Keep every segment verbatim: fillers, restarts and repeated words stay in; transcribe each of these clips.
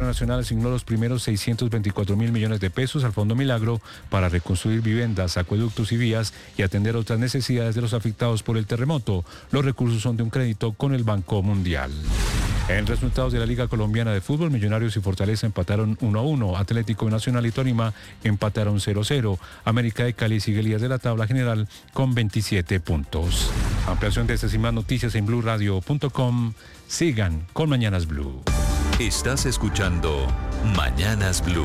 Nacional asignó los primeros seiscientos veinticuatro mil millones de pesos al Fondo Milagro para reconstruir viviendas, acueductos y vías y atender otras necesidades de los afectados por el terremoto. Los recursos son de un crédito con el Banco Mundial. En resultados de la Liga Colombiana de Fútbol, Millonarios y Fortaleza empataron uno a uno, Atlético Nacional y Tolima empataron cero a cero. América de Cali sigue líder de la tabla general con veintisiete puntos. Ampliación de estas y más noticias en blue radio punto com. Sigan con Mañanas Blue. Estás escuchando Mañanas Blue.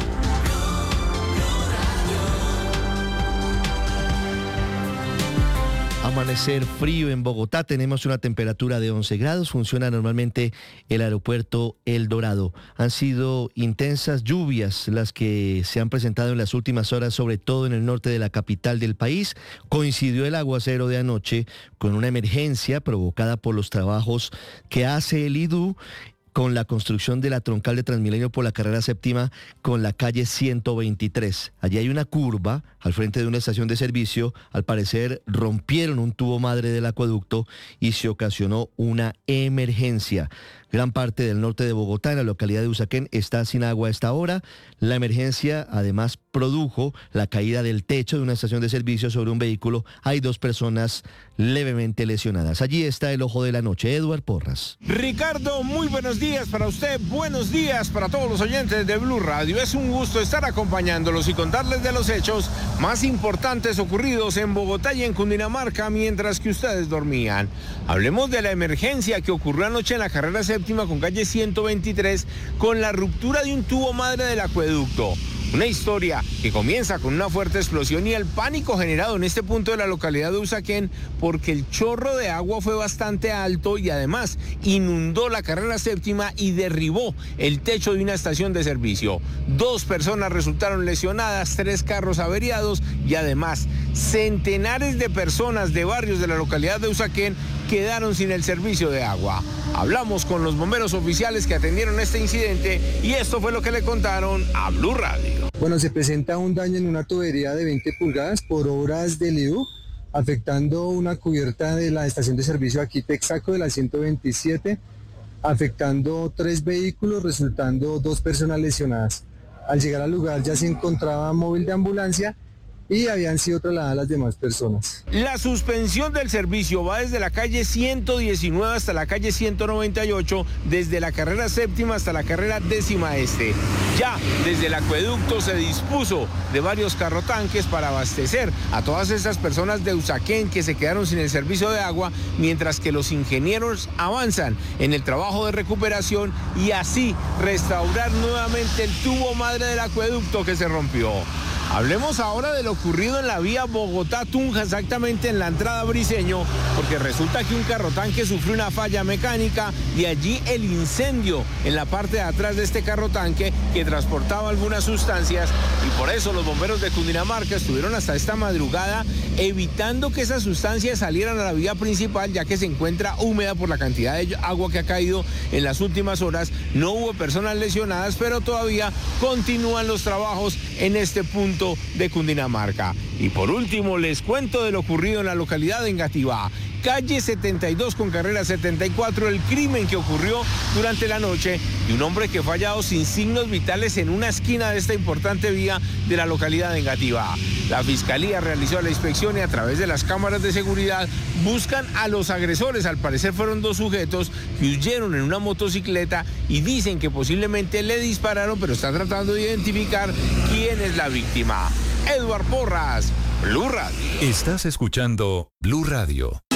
Amanecer frío en Bogotá, tenemos una temperatura de once grados, funciona normalmente el aeropuerto El Dorado. Han sido intensas lluvias las que se han presentado en las últimas horas, sobre todo en el norte de la capital del país. Coincidió el aguacero de anoche con una emergencia provocada por los trabajos que hace el I D U con la construcción de la troncal de Transmilenio por la carrera séptima con la calle ciento veintitrés. Allí hay una curva al frente de una estación de servicio. Al parecer rompieron un tubo madre del acueducto y se ocasionó una emergencia. Gran parte del norte de Bogotá, en la localidad de Usaquén, está sin agua a esta hora. La emergencia además produjo la caída del techo de una estación de servicio sobre un vehículo. Hay dos personas levemente lesionadas. Allí está el ojo de la noche. Eduard Porras. Ricardo, muy buenos días para usted, buenos días para todos los oyentes de Blue Radio. Es un gusto estar acompañándolos y contarles de los hechos más importantes ocurridos en Bogotá y en Cundinamarca mientras que ustedes dormían. Hablemos de la emergencia que ocurrió anoche en la carrera séptima con calle ciento veintitrés con la ruptura de un tubo madre del acueducto. Una historia que comienza con una fuerte explosión y el pánico generado en este punto de la localidad de Usaquén porque el chorro de agua fue bastante alto y además inundó la carrera séptima y derribó el techo de una estación de servicio. Dos personas resultaron lesionadas, tres carros averiados y además centenares de personas de barrios de la localidad de Usaquén quedaron sin el servicio de agua. Hablamos con los bomberos oficiales que atendieron este incidente y esto fue lo que le contaron a Blue Radio. Bueno, se presenta un daño en una tubería de veinte pulgadas por obras del I D U, afectando una cubierta de la estación de servicio aquí Texaco de la ciento veintisiete, afectando tres vehículos, resultando dos personas lesionadas. Al llegar al lugar ya se encontraba móvil de ambulancia y habían sido trasladadas las demás personas. La suspensión del servicio va desde la calle ciento diecinueve hasta la calle ciento noventa y ocho, desde la carrera séptima hasta la carrera décima este. Ya desde el acueducto se dispuso de varios carrotanques para abastecer a todas esas personas de Usaquén que se quedaron sin el servicio de agua, mientras que los ingenieros avanzan en el trabajo de recuperación y así restaurar nuevamente el tubo madre del acueducto que se rompió. Hablemos ahora de lo ocurrido en la vía Bogotá-Tunja, exactamente en la entrada a Briceño, porque resulta que un carrotanque sufrió una falla mecánica y allí el incendio en la parte de atrás de este carrotanque que transportaba algunas sustancias, y por eso los bomberos de Cundinamarca estuvieron hasta esta madrugada evitando que esas sustancias salieran a la vía principal, ya que se encuentra húmeda por la cantidad de agua que ha caído en las últimas horas. No hubo personas lesionadas, pero todavía continúan los trabajos en este punto de Cundinamarca. Y por último les cuento de lo ocurrido en la localidad de Engativá, calle setenta y dos con carrera setenta y cuatro, el crimen que ocurrió durante la noche y un hombre que fue hallado sin signos vitales en una esquina de esta importante vía de la localidad de Engativá. La fiscalía realizó la inspección y a través de las cámaras de seguridad buscan a los agresores. Al parecer fueron dos sujetos que huyeron en una motocicleta y dicen que posiblemente le dispararon, pero están tratando de identificar quién es la víctima. Eduard Porras, Blue Radio. Estás escuchando Blue Radio.